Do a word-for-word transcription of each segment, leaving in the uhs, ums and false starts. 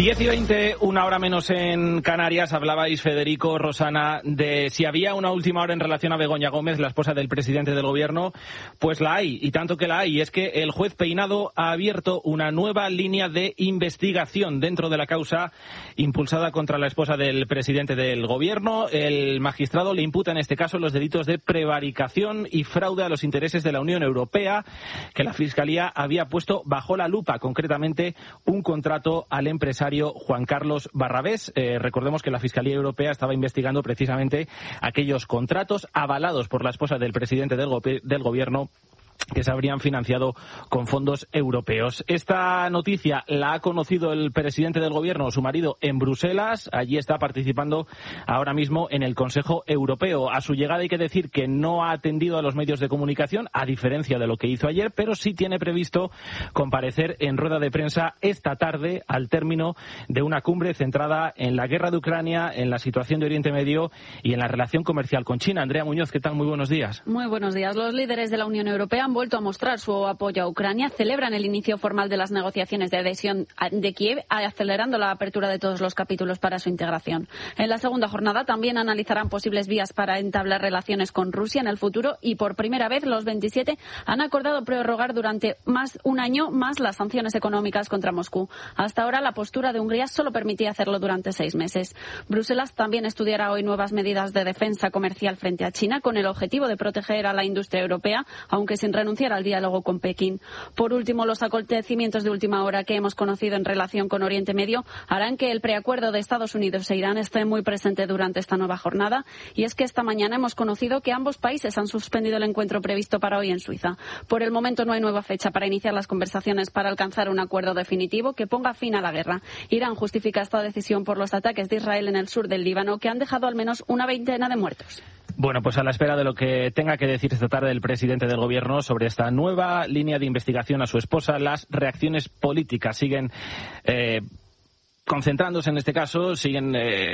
diez y veinte, una hora menos en Canarias. Hablabais, Federico, Rosana, de si había una última hora en relación a Begoña Gómez, la esposa del presidente del gobierno. Pues la hay, y tanto que la hay. Y es que el juez Peinado ha abierto una nueva línea de investigación dentro de la causa impulsada contra la esposa del presidente del gobierno. El magistrado le imputa en este caso los delitos de prevaricación y fraude a los intereses de la Unión Europea, que la Fiscalía había puesto bajo la lupa, concretamente un contrato al empresario Juan Carlos Barrabés. Eh, recordemos que la Fiscalía Europea estaba investigando precisamente aquellos contratos avalados por la esposa del presidente del, go- del gobierno que se habrían financiado con fondos europeos. Esta noticia la ha conocido el presidente del gobierno, su marido, en Bruselas. Allí está participando ahora mismo en el Consejo Europeo. A su llegada hay que decir que no ha atendido a los medios de comunicación, a diferencia de lo que hizo ayer, pero sí tiene previsto comparecer en rueda de prensa esta tarde al término de una cumbre centrada en la guerra de Ucrania, en la situación de Oriente Medio y en la relación comercial con China. Andrea Muñoz, ¿qué tal? Muy buenos días. Muy buenos días. Los líderes de la Unión Europea han vuelto a mostrar su apoyo a Ucrania, celebran el inicio formal de las negociaciones de adhesión de Kiev, acelerando la apertura de todos los capítulos para su integración. En la segunda jornada también analizarán posibles vías para entablar relaciones con Rusia en el futuro y por primera vez los veintisiete han acordado prorrogar durante más un año más las sanciones económicas contra Moscú. Hasta ahora la postura de Hungría solo permitía hacerlo durante seis meses. Bruselas también estudiará hoy nuevas medidas de defensa comercial frente a China con el objetivo de proteger a la industria europea, aunque sin renunciar al diálogo con Pekín. Por último, los acontecimientos de última hora que hemos conocido en relación con Oriente Medio harán que el preacuerdo de Estados Unidos e Irán esté muy presente durante esta nueva jornada. Y es que esta mañana hemos conocido que ambos países han suspendido el encuentro previsto para hoy en Suiza. Por el momento no hay nueva fecha para iniciar las conversaciones para alcanzar un acuerdo definitivo que ponga fin a la guerra. Irán justifica esta decisión por los ataques de Israel en el sur del Líbano, que han dejado al menos una veintena de muertos. Bueno, pues a la espera de lo que tenga que decir esta tarde el presidente del gobierno sobre esta nueva línea de investigación a su esposa, las reacciones políticas siguen eh, concentrándose en este caso, siguen, eh,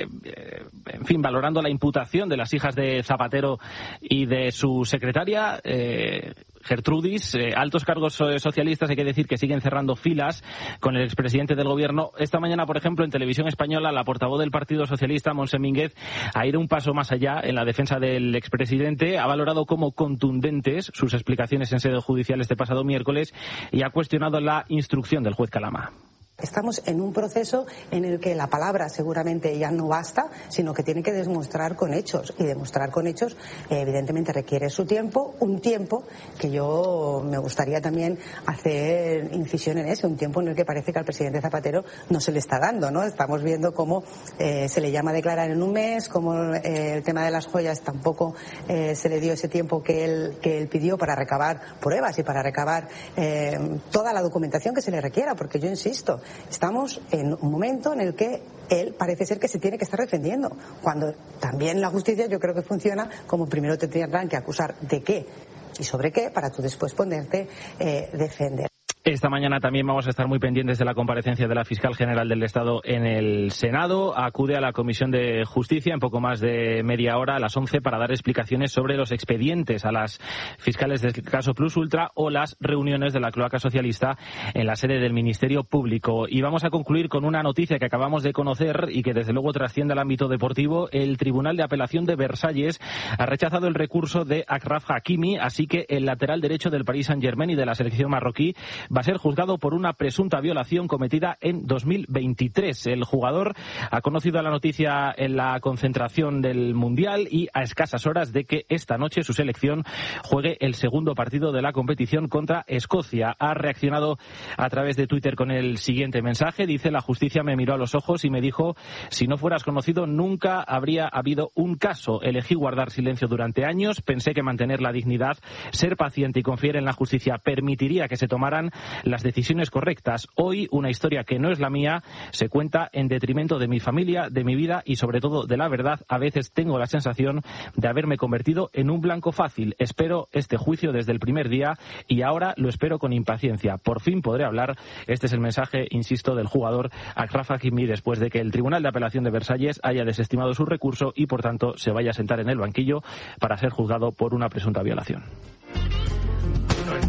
en fin, valorando la imputación de las hijas de Zapatero y de su secretaria, eh, Gertrudis. Eh, altos cargos socialistas, hay que decir que siguen cerrando filas con el expresidente del gobierno. Esta mañana, por ejemplo, en Televisión Española, la portavoz del Partido Socialista, Montse Mínguez, ha ido un paso más allá en la defensa del expresidente, ha valorado como contundentes sus explicaciones en sede judicial este pasado miércoles y ha cuestionado la instrucción del juez Calama. Estamos en un proceso en el que la palabra seguramente ya no basta, sino que tiene que demostrar con hechos. Y demostrar con hechos, eh, evidentemente, requiere su tiempo, un tiempo que yo me gustaría también hacer incisión en ese, un tiempo en el que parece que al presidente Zapatero no se le está dando, ¿no? Estamos viendo cómo eh, se le llama a declarar en un mes, cómo eh, el tema de las joyas tampoco eh, se le dio ese tiempo que él, que él pidió para recabar pruebas y para recabar eh, toda la documentación que se le requiera, porque yo insisto, estamos en un momento en el que él parece ser que se tiene que estar defendiendo, cuando también la justicia yo creo que funciona como primero te tendrán que acusar de qué y sobre qué para tú después ponerte eh, defender. Esta mañana también vamos a estar muy pendientes de la comparecencia de la fiscal general del Estado en el Senado. Acude a la Comisión de Justicia en poco más de media hora, a las once, para dar explicaciones sobre los expedientes a las fiscales del caso Plus Ultra o las reuniones de la cloaca socialista en la sede del Ministerio Público. Y vamos a concluir con una noticia que acabamos de conocer y que desde luego trasciende al ámbito deportivo. El Tribunal de Apelación de Versalles ha rechazado el recurso de Achraf Hakimi, así que el lateral derecho del Paris Saint-Germain y de la selección marroquí va a ser juzgado por una presunta violación cometida en dos mil veintitrés. El jugador ha conocido la noticia en la concentración del Mundial y a escasas horas de que esta noche su selección juegue el segundo partido de la competición contra Escocia. Ha reaccionado a través de Twitter con el siguiente mensaje. Dice: la justicia me miró a los ojos y me dijo: si no fueras conocido nunca habría habido un caso. Elegí guardar silencio durante años, pensé que mantener la dignidad, ser paciente y confiar en la justicia permitiría que se tomaran las decisiones correctas. Hoy, una historia que no es la mía se cuenta en detrimento de mi familia, de mi vida y sobre todo de la verdad. A veces tengo la sensación de haberme convertido en un blanco fácil. Espero este juicio desde el primer día y ahora lo espero con impaciencia. Por fin podré hablar. Este es el mensaje, insisto, del jugador Achraf Hakimi después de que el Tribunal de Apelación de Versalles haya desestimado su recurso y, por tanto, se vaya a sentar en el banquillo para ser juzgado por una presunta violación.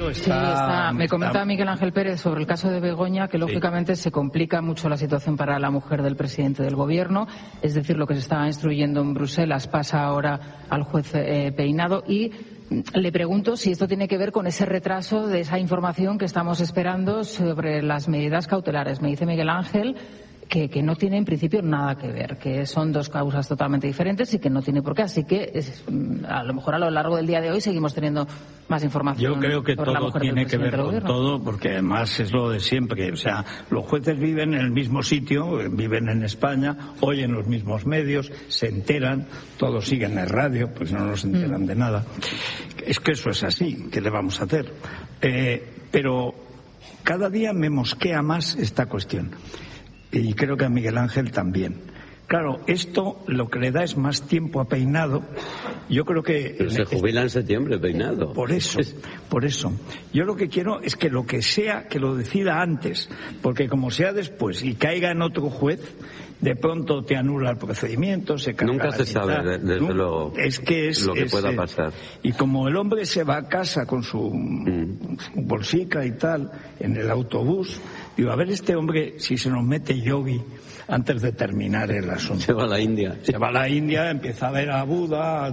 está... Sí, está. Me comentaba Miguel Ángel Pérez sobre el caso de Begoña que lógicamente sí. se complica mucho la situación para la mujer del presidente del gobierno, es decir, lo que se estaba instruyendo en Bruselas pasa ahora al juez eh, Peinado y le pregunto si esto tiene que ver con ese retraso de esa información que estamos esperando sobre las medidas cautelares. Me dice Miguel Ángel que, que no tiene en principio nada que ver, que son dos causas totalmente diferentes y que no tiene por qué. Así que es, a lo mejor a lo largo del día de hoy seguimos teniendo más información. Yo creo que todo tiene que ver con todo, porque además es lo de siempre. O sea, los jueces viven en el mismo sitio, viven en España, oyen los mismos medios, se enteran, todos siguen en radio, pues no nos enteran mm. de nada. Es que eso es así, ¿qué le vamos a hacer? Eh, pero cada día me mosquea más esta cuestión. Y creo que a Miguel Ángel también. Claro, esto lo que le da es más tiempo a Peinado. Yo creo que... Pero se jubila en septiembre, Peinado. Por eso, por eso. Yo lo que quiero es que lo que sea, que lo decida antes. Porque como sea después y caiga en otro juez, de pronto te anula el procedimiento, se carga Nunca se sabe, desde ¿no? luego, es que es, lo que es, pueda pasar. Y como el hombre se va a casa con su, mm. su bolsica y tal, en el autobús, digo, a ver este hombre si se nos mete yogi antes de terminar el asunto. Se va a la India. Se va a la India, empieza a ver a Buda,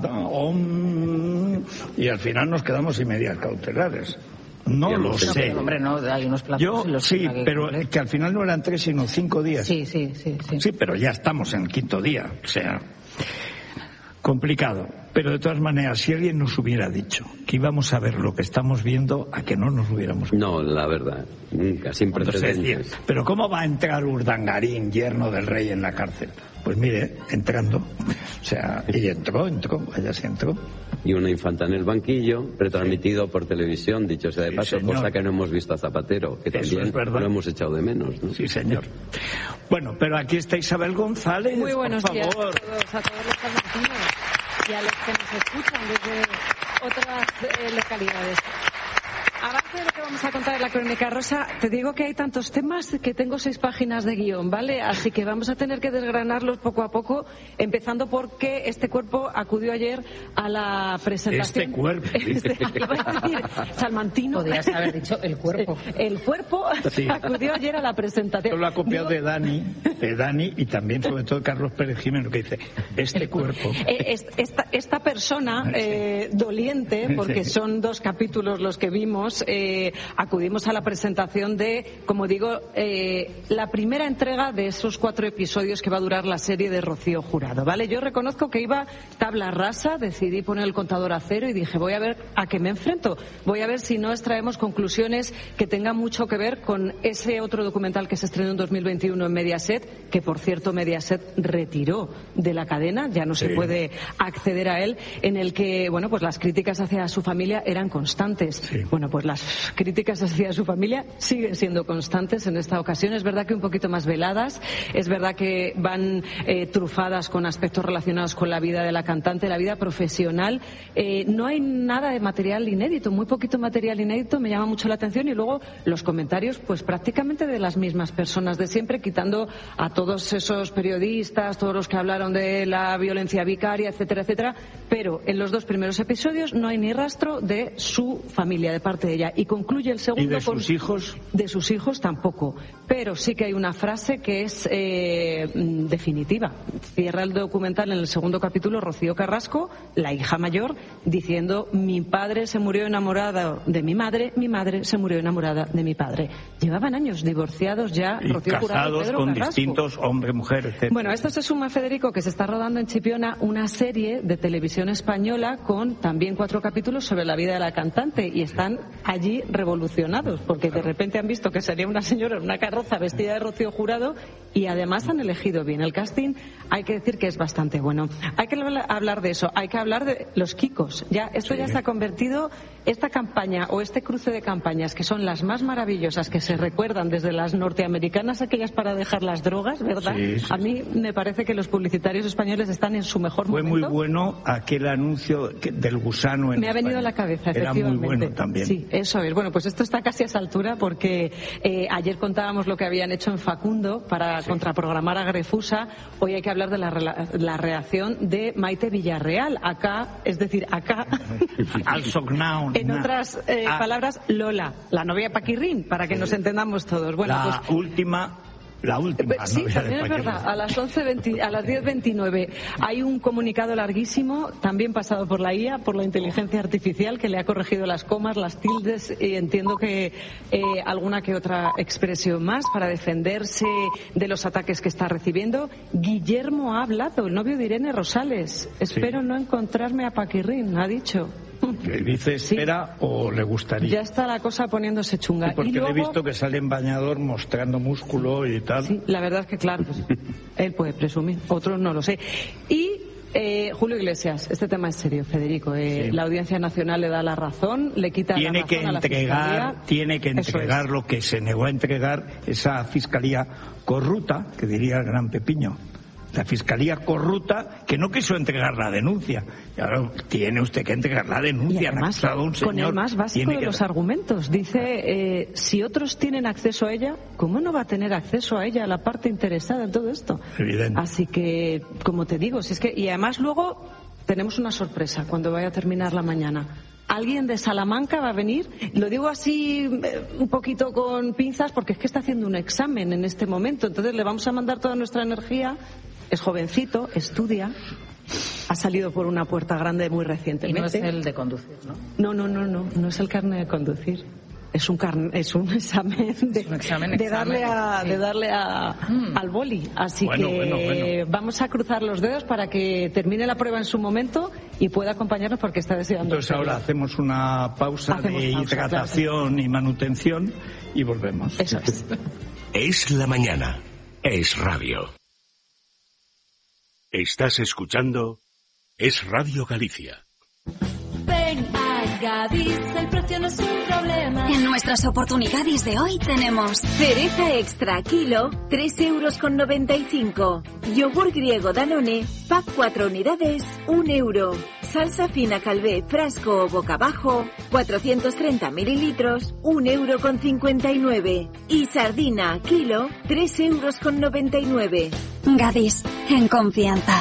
om, y al final nos quedamos sin medidas cautelares. No lo sé. No, hombre, no, hay unos plazos. Yo los sí, que pero cumplir. Que al final no eran tres sino cinco días. Sí, sí, sí, sí. Sí, pero ya estamos en el quinto día, o sea, complicado. Pero de todas maneras, si alguien nos hubiera dicho que íbamos a ver lo que estamos viendo, a que no nos hubiéramos visto. No, la verdad, nunca, sin precedentes. Decía, pero ¿cómo va a entrar Urdangarín, yerno del rey, en la cárcel? Pues mire, entrando, o sea, y entró, entró, vaya se entró. Y una infanta en el banquillo, retransmitido sí. por televisión, dicho sea de sí, paso, señor. Cosa que no hemos visto a Zapatero, que Eso también lo hemos echado de menos, ¿no? Sí, señor. Bueno, pero aquí está Isabel González. Muy buenos por días favor. a todos, a todos los argentinos y a los que nos escuchan desde otras eh, localidades. Avance de lo que vamos a contar en la Crónica Rosa, te digo que hay tantos temas que tengo seis páginas de guión, ¿vale? Así que vamos a tener que desgranarlos poco a poco, empezando porque este cuerpo acudió ayer a la presentación. Este cuerpo. Este, iba a decir, Salmantino. Podrías haber dicho el cuerpo. El cuerpo sí. acudió ayer a la presentación. Esto lo ha copiado digo... de Dani, de Dani y también sobre todo Carlos Pérez Jiménez, que dice, este cuerpo. Esta, esta persona eh, doliente, porque son dos capítulos los que vimos, Eh, acudimos a la presentación de, como digo, eh, la primera entrega de esos cuatro episodios que va a durar la serie de Rocío Jurado, ¿vale? Yo reconozco que iba tabla rasa, decidí poner el contador a cero y dije, voy a ver a qué me enfrento, voy a ver si no extraemos conclusiones que tengan mucho que ver con ese otro documental que se estrenó en dos mil veintiuno en Mediaset, que por cierto Mediaset retiró de la cadena, ya no sí. se puede acceder a él, en el que, bueno, pues las críticas hacia su familia eran constantes. Sí. Bueno, pues las críticas hacia su familia siguen siendo constantes en esta ocasión. Es verdad que un poquito más veladas, es verdad que van eh, trufadas con aspectos relacionados con la vida de la cantante, la vida profesional. Eh, no hay nada de material inédito, muy poquito material inédito, me llama mucho la atención, y luego los comentarios pues prácticamente de las mismas personas de siempre, quitando a todos esos periodistas, todos los que hablaron de la violencia vicaria, etcétera, etcétera, pero en los dos primeros episodios no hay ni rastro de su familia, de parte de ella. Y concluye el segundo. ¿Y de sus con... hijos? De sus hijos tampoco. Pero sí que hay una frase que es eh, definitiva. Cierra el documental en el segundo capítulo Rocío Carrasco, la hija mayor, diciendo: mi padre se murió enamorado de mi madre, mi madre se murió enamorada de mi padre. Llevaban años divorciados ya, y Rocío casados Jurado y Pedro con Carrasco. Distintos hombre, mujer, etcétera. Bueno, esto se suma, Federico, que se está rodando en Chipiona una serie de televisión española con también cuatro capítulos sobre la vida de la cantante, y están allí revolucionados porque de repente han visto que sería una señora en una carroza vestida de Rocío Jurado, y además han elegido bien el casting. Hay que decir que es bastante bueno. Hay que hablar de eso, hay que hablar de los Kikos. Ya esto sí. ya se ha convertido, esta campaña o este cruce de campañas, que son las más maravillosas, que se recuerdan desde las norteamericanas, aquellas para dejar las drogas, ¿verdad? Sí, sí. A mí me parece que los publicitarios españoles están en su mejor Fue momento. Fue muy bueno aquel anuncio del gusano en Me ha venido España. a la cabeza, Era efectivamente. muy bueno también. Sí, Eso es. Bueno, pues esto está casi a esa altura porque eh, ayer contábamos lo que habían hecho en Facundo para sí. contraprogramar a Grefusa. Hoy hay que hablar de la, la reacción de Maite Villarreal. Acá, es decir, acá, en otras eh, ah. palabras, Lola, la novia de Paquirrín, para que nos entendamos todos. Bueno, la pues, última... La última. Sí, también es verdad. A las once veinte, a las diez veintinueve hay un comunicado larguísimo, también pasado por la I A, por la inteligencia artificial, que le ha corregido las comas, las tildes y entiendo que eh, alguna que otra expresión más para defenderse de los ataques que está recibiendo. Guillermo ha hablado, el novio de Irene Rosales. Espero sí. no encontrarme a Paquirrín, ha dicho. ¿Le dice espera sí. o le gustaría? Ya está la cosa poniéndose chunga. Sí, porque y luego... le he visto que sale en bañador mostrando músculo y tal. Sí, la verdad es que claro, pues, él puede presumir, otros no lo sé. Y eh, Julio Iglesias, este tema es serio, Federico. Eh, sí. La Audiencia Nacional le da la razón, le quita tiene la razón que a la entregar, Fiscalía. Tiene que entregar es. lo que se negó a entregar esa Fiscalía corrupta, que diría el gran Pepiño. La Fiscalía corrupta que no quiso entregar la denuncia. Y ahora tiene usted que entregar la denuncia. Y además, a un señor, con el más básico de que... los argumentos. Dice, eh, si otros tienen acceso a ella, ¿cómo no va a tener acceso a ella la parte interesada en todo esto? Evidente. Así que, como te digo, si es que y además luego tenemos una sorpresa cuando vaya a terminar la mañana. Alguien de Salamanca va a venir, lo digo así un poquito con pinzas porque es que está haciendo un examen en este momento, entonces le vamos a mandar toda nuestra energía. Es jovencito, estudia, ha salido por una puerta grande muy recientemente. Y no es el de conducir, ¿no? No, no, no, no, no es el carnet de conducir. Es un carne, es un examen de, es un examen, de examen, darle a, sí. de darle a, mm. al boli. Así bueno, que bueno, bueno. vamos a cruzar los dedos para que termine la prueba en su momento y pueda acompañarnos porque está deseando. Entonces ahora hacemos una pausa hacemos de pausa, hidratación claro. y manutención y volvemos. Eso es. Es la mañana. Es radio. Estás escuchando Es Radio Galicia. Ven a Gadis, el precio no es un problema. En nuestras oportunidades de hoy tenemos cereza extra kilo, tres euros con noventa y cinco. Yogur griego Danone, pack cuatro unidades, un euro. Salsa fina Calvé, frasco o boca abajo, cuatrocientos treinta mililitros, un euro con cincuenta y nueve. Y sardina kilo, tres euros con noventa y nueve. Gadis, en confianza.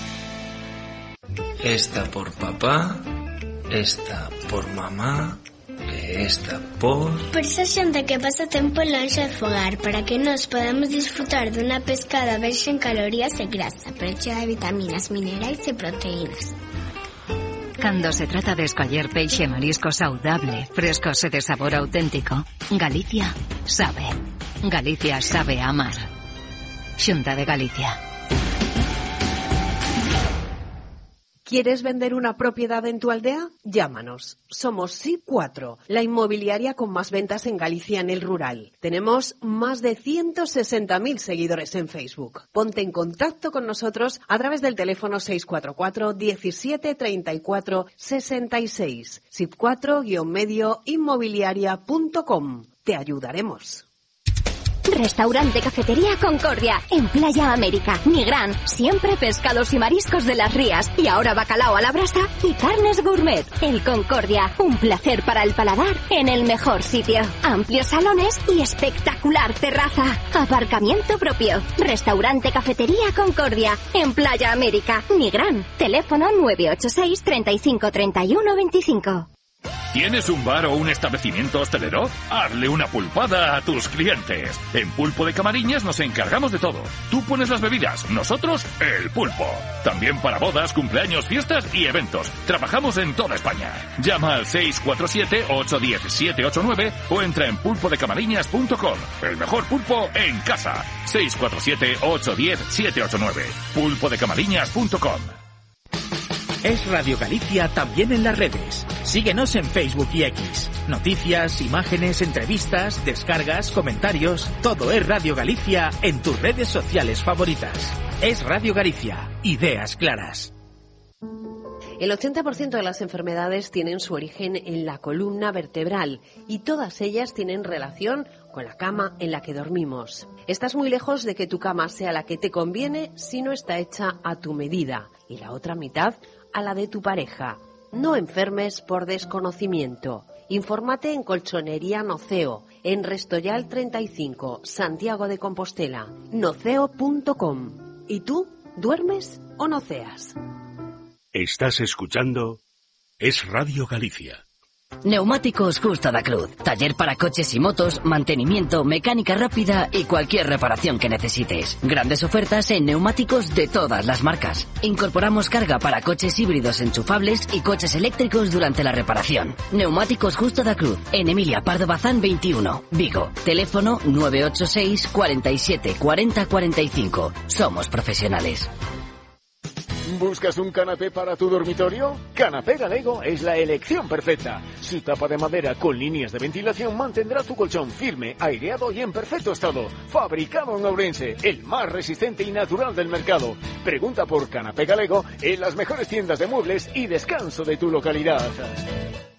Esta por papá, esta por mamá, esta por... Por esa xente que pasa tempo lonxe de fogar, para que nos podamos disfrutar dunha pescada baixa en calorías e grasa, pero chea de vitaminas, minerais e proteínas. Cando se trata de escoller peixe e marisco saudable, frescos e de sabor auténtico, Galicia sabe. Galicia sabe amar. Xunta de Galicia. ¿Quieres vender una propiedad en tu aldea? Llámanos. Somos S I P cuatro, la inmobiliaria con más ventas en Galicia en el rural. Tenemos más de ciento sesenta mil seguidores en Facebook. Ponte en contacto con nosotros a través del teléfono seis cuatro cuatro, diecisiete, treinta y cuatro, sesenta y seis. S I P cuatro guion medio inmobiliaria punto com. Te ayudaremos. Restaurante Cafetería Concordia, en Playa América. Nigrán, siempre pescados y mariscos de las rías. Y ahora bacalao a la brasa y carnes gourmet. El Concordia, un placer para el paladar en el mejor sitio. Amplios salones y espectacular terraza. Aparcamiento propio. Restaurante Cafetería Concordia, en Playa América. Nigrán, teléfono nueve ocho seis, treinta y cinco, treinta y uno, veinticinco. ¿Tienes un bar o un establecimiento hostelero? Hazle una pulpada a tus clientes. En Pulpo de Camariñas nos encargamos de todo. Tú pones las bebidas, nosotros el pulpo. También para bodas, cumpleaños, fiestas y eventos. Trabajamos en toda España. Llama al seis cuatro siete, ocho uno cero, siete ocho nueve o entra en pulpo de camariñas punto com. El mejor pulpo en casa. seis cuatro siete, ocho uno cero, siete ocho nueve. pulpo de camariñas punto com. Es Radio Galicia también en las redes. Síguenos en Facebook y X. Noticias, imágenes, entrevistas, descargas, comentarios. Todo es Radio Galicia en tus redes sociales favoritas. Es Radio Galicia. Ideas claras. El ochenta por ciento de las enfermedades tienen su origen en la columna vertebral y todas ellas tienen relación con la cama en la que dormimos. Estás muy lejos de que tu cama sea la que te conviene si no está hecha a tu medida y la otra mitad a la de tu pareja. No enfermes por desconocimiento. Infórmate en Colchonería Noceo, en Restoyal treinta y cinco, Santiago de Compostela, noceo punto com. ¿Y tú, duermes o noceas? Estás escuchando Es Radio Galicia. Neumáticos Justo da Cruz. Taller para coches y motos, mantenimiento, mecánica rápida y cualquier reparación que necesites. Grandes ofertas en neumáticos de todas las marcas. Incorporamos carga para coches híbridos enchufables y coches eléctricos durante la reparación. Neumáticos Justo da Cruz. En Emilia Pardo Bazán veintiuno, Vigo. Teléfono nueve ocho seis, cuarenta y siete, cuarenta, cuarenta y cinco. Somos profesionales. ¿Buscas un canapé para tu dormitorio? Canapé Galego es la elección perfecta. Su tapa de madera con líneas de ventilación mantendrá tu colchón firme, aireado y en perfecto estado. Fabricado en Ourense, el más resistente y natural del mercado. Pregunta por Canapé Galego en las mejores tiendas de muebles y descanso de tu localidad.